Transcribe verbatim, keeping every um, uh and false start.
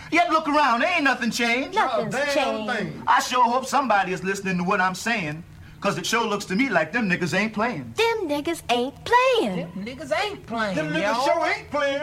Yet look around, there ain't nothing changed. Nothing's changed. Thing. I sure hope somebody is listening to what I'm saying, because it sure looks to me like them niggas ain't playing. Them niggas ain't playing. Them niggas ain't playing, Them yo. niggas sure ain't playing.